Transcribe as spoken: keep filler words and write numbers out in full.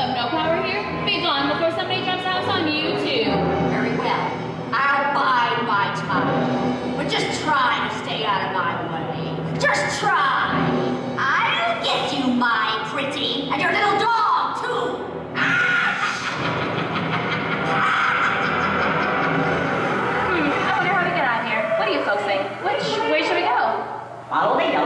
have no power here. Be gone before somebody drops a house on you, too. Very well. I'll bide my time. But just try to stay out of my way. Just try. I'll get you, my pretty, and your little dog, too. Hmm, I wonder how we get out of here. What do you folks think? Which way should we go? Follow me,